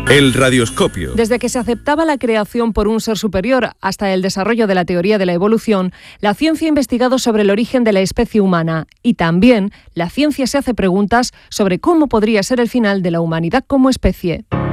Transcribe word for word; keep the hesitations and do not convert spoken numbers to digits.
El radioscopio. Desde que se aceptaba la creación por un ser superior hasta el desarrollo de la teoría de la evolución, la ciencia ha investigado sobre el origen de la especie humana y también la ciencia se hace preguntas sobre cómo podría ser el final de la humanidad como especie.